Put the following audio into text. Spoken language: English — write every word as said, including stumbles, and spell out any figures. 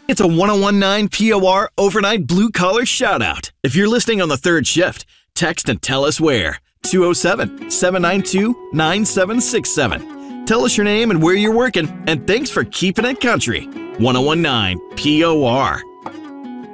It's a ten nineteen P O R overnight blue-collar shout-out. If you're listening on the third shift, text and tell us where. two oh seven, seven nine two, nine seven six seven. Tell us your name and where you're working, and thanks for keeping it country. ten nineteen P O R.